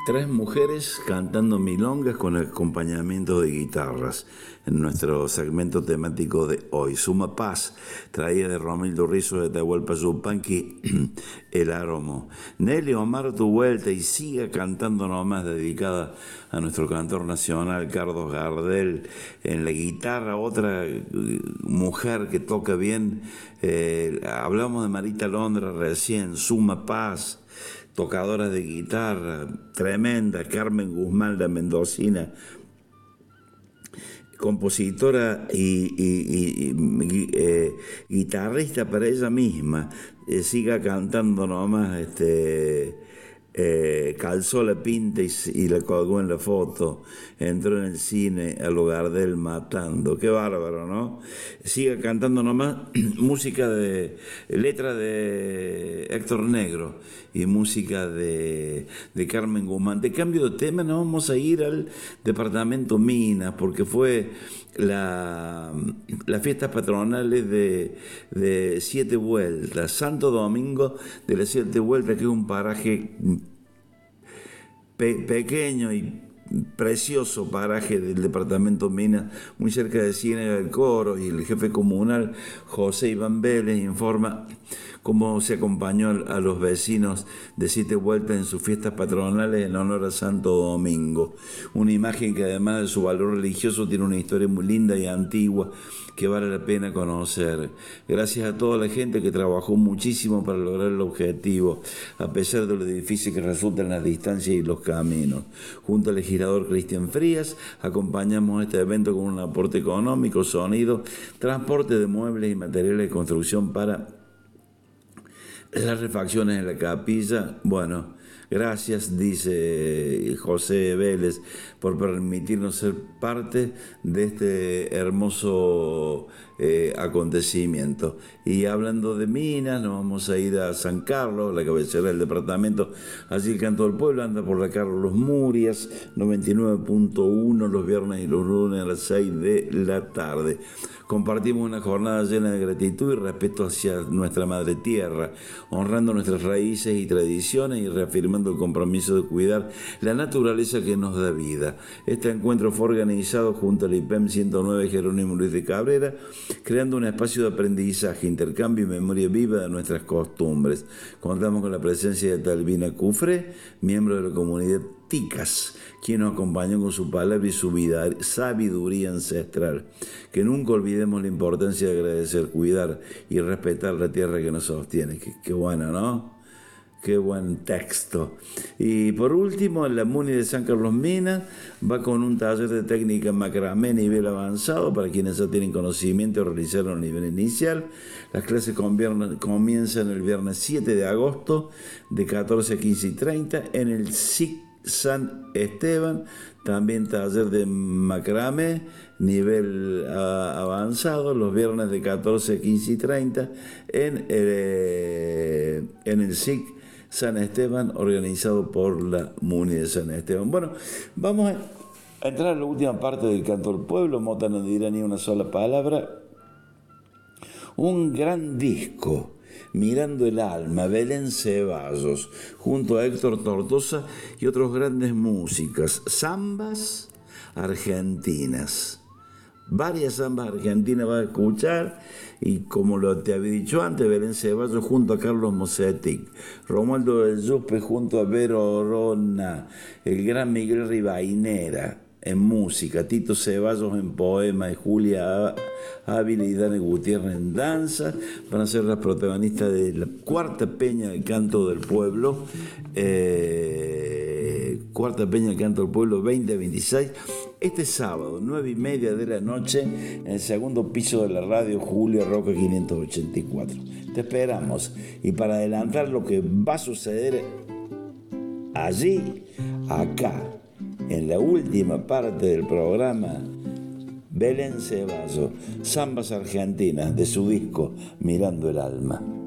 Tres mujeres cantando milongas con acompañamiento de guitarras en nuestro segmento temático de hoy. Suma Paz, traída de Romildo Rizzo de Tahualpa Yupanqui, El Aromo. Nelly Omar, tu vuelta y siga cantando nomás, dedicada a nuestro cantor nacional Carlos Gardel. En la guitarra, otra mujer que toca bien. Hablamos de Marita Londra recién, Suma Paz. Tocadora de guitarra, tremenda, Carmen Guzmán, la mendocina, compositora y guitarrista para ella misma. Siga cantando nomás, calzó la pinta y la colgó en la foto, entró en el cine al lugar de él matando. Qué bárbaro, ¿no? Siga cantando nomás. Música de letra de Héctor Negro y música de Carmen Guzmán. De cambio de tema nos vamos a ir al departamento Minas, porque fue las fiestas patronales de Siete Vueltas, Santo Domingo de las Siete Vueltas, que es un paraje pequeño y precioso paraje del departamento Minas, muy cerca de Ciénaga del Coro, y el jefe comunal José Iván Vélez informa cómo se acompañó a los vecinos de Siete Vueltas en sus fiestas patronales en honor a Santo Domingo. Una imagen que, además de su valor religioso, tiene una historia muy linda y antigua que vale la pena conocer. Gracias a toda la gente que trabajó muchísimo para lograr el objetivo, a pesar de lo difícil que resultan las distancias y los caminos. Junto al legislador Cristian Frías, acompañamos este evento con un aporte económico, sonido, transporte de muebles y materiales de construcción para las refacciones en la capilla. Bueno, gracias, dice José Vélez, por permitirnos ser parte de este hermoso acontecimiento. Y hablando de Minas, nos vamos a ir a San Carlos, la cabecera del departamento. Allí el canto del pueblo anda por la Carlos Murias, 99.1, los viernes y los lunes a las 6 de la tarde. Compartimos una jornada llena de gratitud y respeto hacia nuestra madre tierra, honrando nuestras raíces y tradiciones y reafirmando el compromiso de cuidar la naturaleza que nos da vida. Este encuentro fue organizado junto al IPEM 109 Jerónimo Luis de Cabrera, creando un espacio de aprendizaje, intercambio y memoria viva de nuestras costumbres. Contamos con la presencia de Talvina Cufré, miembro de la comunidad Ticas, quien nos acompañó con su palabra y su sabiduría ancestral. Que nunca olvidemos la importancia de agradecer, cuidar y respetar la tierra que nos sostiene. Qué bueno, ¿no? Qué buen texto. Y por último, la MUNI de San Carlos Minas va con un taller de técnica macramé nivel avanzado para quienes ya tienen conocimiento y realizaron el nivel inicial. Las clases comienzan el viernes 7 de agosto de 14 a 15 y 30 en el SIC San Esteban. También taller de macramé nivel avanzado los viernes de 14 a 15 y 30 en el SIC San Esteban, organizado por la MUNI de San Esteban. Bueno, vamos a entrar a la última parte del canto del pueblo. Mota no dirá ni una sola palabra. Un gran disco, Mirando el Alma, Belén Ceballos, junto a Héctor Tortosa y otros grandes músicas. Zambas argentinas. Varias zambas argentinas va a escuchar, y como te había dicho antes, Belén Ceballos junto a Carlos Mosetic, Romualdo del Yuspe junto a Vero Orona, el gran Miguel Rivainera en música, Tito Ceballos en poema y Julia Ávila y Dani Gutiérrez en danza. Van a ser las protagonistas de la cuarta peña del canto del pueblo, cuarta peña del canto del pueblo 2026, este sábado 9:30 de la noche en el segundo piso de la radio Julio Roca 584. Te esperamos. Y para adelantar lo que va a suceder allí, acá, en la última parte del programa, Belén Ceballos, zambas argentinas de su disco Mirando el Alma.